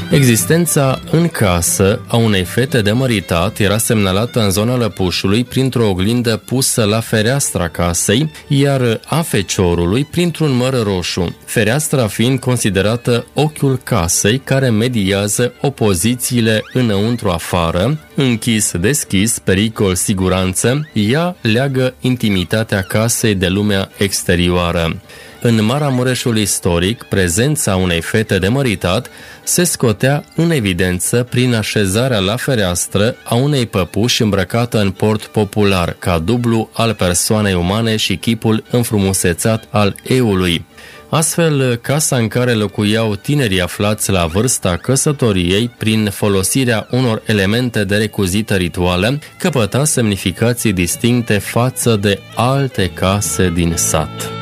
Existența în casă a unei fete de măritat era semnalată în zona Lăpușului printr-o oglindă pusă la fereastra casei, iar a feciorului printr-un măr roșu, fereastra fiind considerată ochiul casei care mediază opozițiile înăuntru-afară, închis-deschis, pericol, siguranță, ea leagă intimitatea casei de lumea exterioară. În Maramureșul istoric, prezența unei fete de măritat se scotea în evidență prin așezarea la fereastră a unei păpuși îmbrăcată în port popular, ca dublu al persoanei umane și chipul înfrumusețat al eului. Astfel, casa în care locuiau tinerii aflați la vârsta căsătoriei, prin folosirea unor elemente de recuzită rituală, căpăta semnificații distincte față de alte case din sat.